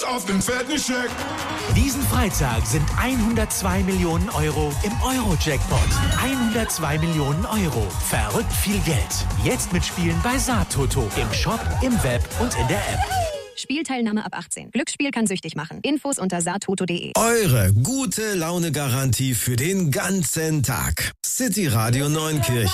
Auf den fetten Scheck. Diesen Freitag sind 102 Millionen Euro im Euro-Jackpot. 102 Millionen Euro. Verrückt viel Geld. Jetzt mitspielen bei Saattoto. Im Shop, im Web und in der App. Spielteilnahme ab 18. Glücksspiel kann süchtig machen. Infos unter saattoto.de. Eure gute Laune-Garantie für den ganzen Tag. City Radio Neunkirchen.